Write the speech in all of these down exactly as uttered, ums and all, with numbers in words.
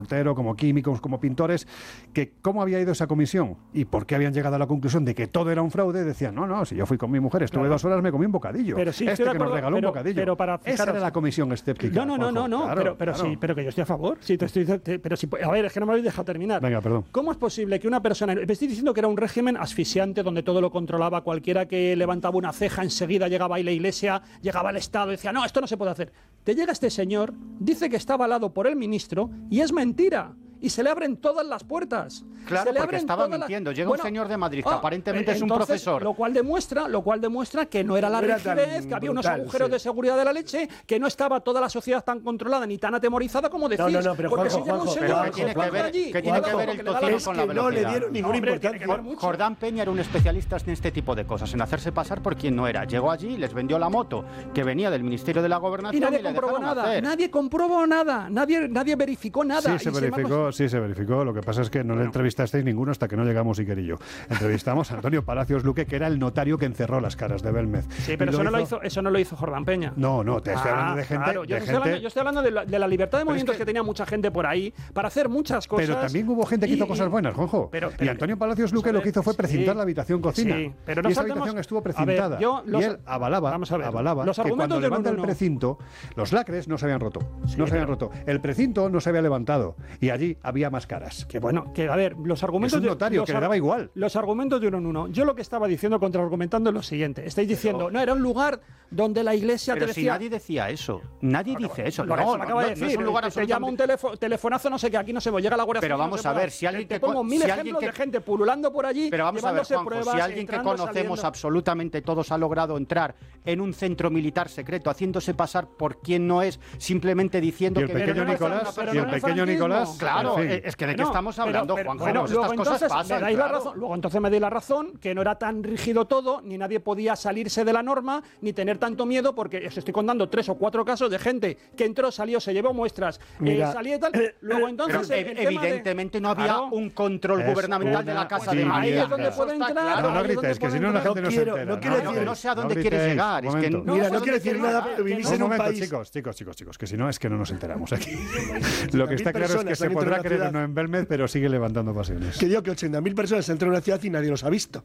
Montero, como químicos, como pintores, que cómo había ido esa comisión y por qué habían llegado a la conclusión de que todo era un fraude. Decían, no, no, si yo fui con mi mujer, estuve claro. dos horas, me comí un bocadillo. Pero sí, este que acuerdo, nos regaló pero, un bocadillo. Pero para fijaros, esa era la comisión escéptica. No, no, no, no, no, claro, pero, pero claro. sí, pero que yo estoy a favor. Sí, te estoy, te, pero si, a ver, es que no me habéis dejado terminar. Venga, perdón. ¿Cómo es posible que una persona, me estoy diciendo que era un régimen asfixiante donde todo lo controlaba, cualquiera que levantaba una ceja enseguida llegaba ahí la iglesia, llegaba el Estado y decía, no, esto no se puede hacer. Te llega este señor, dice que está avalado por el ministro y es mentira. Y se le abren todas las puertas. Claro, se le porque abren estaba todas mintiendo. las... Llega bueno, un señor de Madrid que ah, aparentemente es un entonces, profesor. Lo cual demuestra, lo cual demuestra que no era la No era rigidez, tan que había unos brutal, agujeros sí. de seguridad de la leche, que no estaba toda la sociedad tan controlada ni tan atemorizada como decís. No, no, no, pero porque Juanjo, si llega un Juanjo, señor, pero ¿qué tiene que Juanjo, ver- allí, qué tiene y que le ver da el lo que le da la tocino Es con que la no le velocidad? dieron ninguna Hombre, tiene que importancia. ver mucho. Jordán Peña era un especialista en este tipo de cosas, en hacerse pasar por quien no era. Llegó allí, les vendió la moto que venía del Ministerio de la Y Gobernación y, nadie le comprobó dejaron nada, hacer. nadie comprobó nada, nadie, nadie verificó nada. Sí, Y se sin embargo, verificó, sí, se verificó. Lo que pasa es que no le entrevistasteis ninguno hasta que no llegamos Iker y yo. Entrevistamos a Antonio Palacios Luque, que era el notario que encerró las caras de Belmez. Sí, pero Y eso no, lo hizo, eso no lo hizo Jordán Peña. No, no, te estoy Ah, hablando de gente... claro, yo, de estoy hablando, gente yo estoy hablando de la, de la libertad de Pero es movimientos que- que, tenía mucha gente por ahí para hacer muchas cosas. Pero también hubo gente que hizo y- cosas buenas, Juanjo. pero- y pero- Antonio Palacios Luque vamos a lo que hizo fue ver, precintar sí, la habitación cocina. sí, pero no y esa saltemos- habitación estuvo a ver, precintada. yo los- y él avalaba, vamos a ver, avalaba los que argumentos cuando de levanta uno, el no. precinto, los lacres no se habían roto. Sí, no se habían pero- roto. El precinto no se había levantado. Y allí había más caras. Que bueno, que a ver, los argumentos... Es un de- notario los que le ar- daba igual. Los argumentos de uno en uno. Yo lo que estaba diciendo, contraargumentando, es lo siguiente. Estáis diciendo, no, era un lugar donde la iglesia Pero te si decía... nadie decía eso. Nadie dice eso. Lo No, no, no, acaba de no, no decir, es un lugar te llama un absolutamente... telefo- telefonazo, no sé qué, aquí no se me llega la Guardia Pero Civil, no vamos se a puede. ver, si alguien te que pongo con- mil si ejemplos alguien que- de gente pululando por allí, Pero vamos a ver, llevándose Juanjo, pruebas, si alguien que entrando, conocemos saliendo. absolutamente todos ha logrado entrar en un centro militar secreto, haciéndose pasar por quien no es, simplemente diciendo Y el que... pequeño Pero no es- Nicolás, pero y no el es pequeño franquismo. Nicolás... Claro, en fin. eh, es que de qué No, estamos pero- hablando, pero- Juanjo. bueno, Estas luego cosas entonces pasan, me dais la claro. razón, luego entonces me dais la razón que no era tan rígido todo, ni nadie podía salirse de la norma, ni tener tanto miedo, porque os estoy contando tres o cuatro casos de gente que entró, salió, se llevó muestras, Mira, eh, salía y tal. Luego entonces Pero el ev- tema de- evidentemente no había Claro. un control Es gubernamental de una la Casa Pues de ahí María. es donde Eso puede está entrar. claro. No, no ahí es donde grites, que puede si no la entrar. gente no, No se quiero- entera. no quiero decir- no sé a no dónde quieres gritéis, llegar, es un que momento. No, Mira, sé no dónde quiero decir quiere nada, llegar, pero que vivís no- en Un un momento, país... chicos, chicos, chicos, chicos, que si no es que no nos enteramos aquí. Lo que ochenta mil está claro es que personas se han entrado podrá en la creer o ciudad. no en Belmez, pero sigue levantando pasiones. Que digo que ochenta mil personas entran en una ciudad y nadie los ha visto.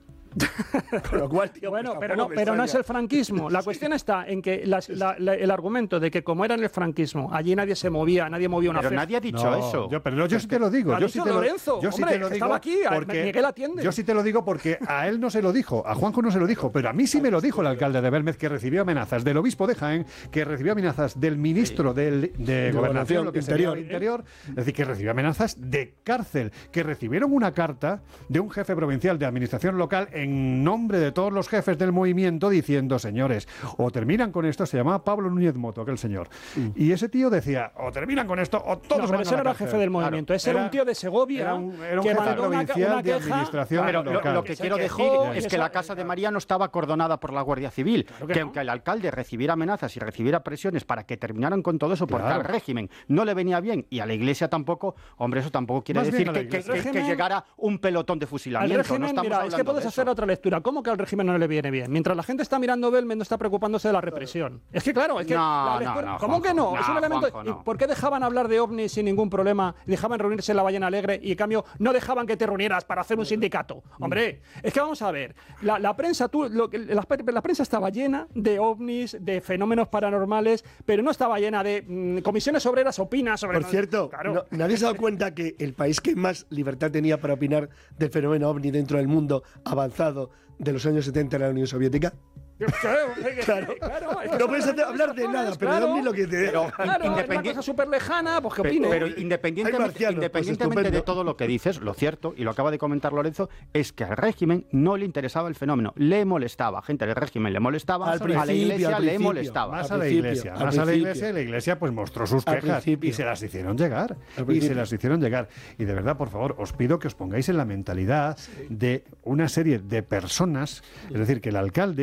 Con lo cual, tío, Bueno, pues pero tampoco no, me pero no es extraña. el franquismo. La cuestión está en que las- la- la- el argumento de que como era en el franquismo, allí nadie se movía, nadie movía una Pero ceja. nadie ha dicho No, eso. Yo, pero yo sí te lo digo. Lo ha Yo dicho sí te lo, Lorenzo, yo sí hombre, te lo que digo estaba aquí, a- porque Miguel atiende. Yo sí te lo digo porque a él no se lo dijo, a Juanjo no se lo dijo, pero a mí sí me lo dijo el alcalde de Belmez, que recibió amenazas del obispo de Jaén, que recibió amenazas del ministro del, de Gobernación, lo que sería el Interior, es decir, que recibió amenazas de cárcel, que recibieron una carta de un jefe provincial de administración local en nombre de todos los jefes del movimiento diciendo, señores, o terminan con esto. Se llamaba Pablo Núñez Moto, aquel señor. Y ese tío decía, o terminan con esto, o todos No, pero van a ese la no era el cárcel. jefe del movimiento, ese era un tío de Segovia era un, era un que jefe mandó una, provincial una de queja. administración Pero lo, local. lo que Se quiero quejó decir y es que esa- la Casa de María no estaba acordonada por la Guardia Civil, Claro que, que no. aunque el alcalde recibiera amenazas y recibiera presiones para que terminaran con todo eso, porque Claro. al régimen no le venía bien y a la Iglesia tampoco, hombre, eso tampoco quiere Más decir bien a la que, que- Iglesia. que- que Régimen- llegara un pelotón de Al fusilamiento. régimen, no estamos mira, es hablando que puedes de hacer eso. otra lectura. ¿Cómo que al régimen no le viene bien? Mientras la gente está mirando Belmez, no está preocupándose de la represión. Es que claro, es que No, la no, lectura- no, ¿Cómo Juanjo, que no? no, Es un elemento. Juanjo, no. ¿Y por qué dejaban hablar de ovnis sin ningún problema? Dejaban reunirse en la Ballena Alegre y en cambio no dejaban que te reunieras para hacer un sindicato. Hombre, es que vamos a ver, la, la prensa, tú, lo que- la, la prensa estaba llena de ovnis, de fenómenos paranormales, pero no estaba llena de mm, comisiones obreras opinas sobre. Por cierto, Claro. no- nadie se ha dado cuenta que el país que más libertad tenía para opinar del fenómeno ovni dentro del mundo avanzado de los años setenta era la Unión Soviética. Claro, Claro. claro, es que No son puedes las hacer- hablar de razones, nada, pero de claro. ovni lo que te... Pero Claro, es una independi- cosa súper lejana, pues que Pe- opine. Pero Hay independientemente, marcianos, pues independientemente de estupendo. todo lo que dices, lo cierto, y lo acaba de comentar Lorenzo, es que al régimen no le interesaba el fenómeno, le molestaba. Gente del régimen le molestaba, Al a la principio, iglesia al le principio. molestaba. Más Al a la principio, iglesia, al más a la principio. iglesia, y la iglesia pues mostró sus Al quejas principio. y se las hicieron llegar. Al Y principio. se las hicieron llegar. Y de verdad, por favor, os pido que os pongáis en la mentalidad de una serie de personas, es decir, que el alcalde era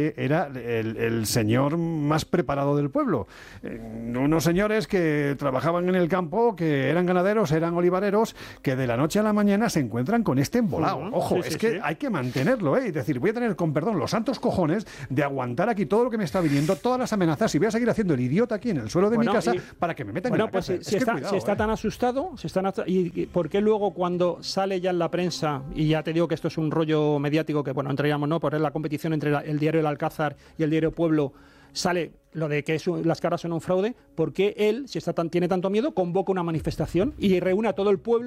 era el, el señor más preparado del pueblo. Eh, unos señores que trabajaban en el campo, que eran ganaderos, eran olivareros, que de la noche a la mañana se encuentran con este embolado. Uh-huh. Ojo, sí, es sí, que sí. hay que mantenerlo, ¿eh? Es decir, voy a tener, con perdón, los santos cojones de aguantar aquí todo lo que me está viniendo, todas las amenazas, y voy a seguir haciendo el idiota aquí en el suelo de bueno, mi casa y, para que me metan bueno, en la pues cárcel. Si, si, está, cuidado, si está ¿eh? tan asustado, si está, y, y ¿por qué luego cuando sale ya en la prensa, y ya te digo que esto es un rollo mediático que, bueno, entraríamos, ¿no?, por la competición entre la, el diario El Alcázar y el diario Pueblo, sale lo de que es un, las cabras son un fraude? ¿Por qué él, si está tan, tiene tanto miedo, convoca una manifestación y reúne a todo el pueblo?